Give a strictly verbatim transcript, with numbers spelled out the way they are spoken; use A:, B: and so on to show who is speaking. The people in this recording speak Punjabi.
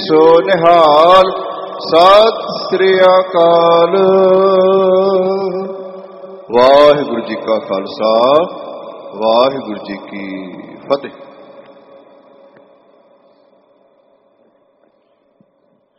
A: ਸੋ ਨਿਹਾਲ। ਸਤਿ ਸ੍ਰੀ ਅਕਾਲ। ਵਾਹਿਗੁਰੂ ਜੀ ਕਾ ਖਾਲਸਾ, ਵਾਹਿਗੁਰੂ ਜੀ ਕੀ ਫਤਿਹ।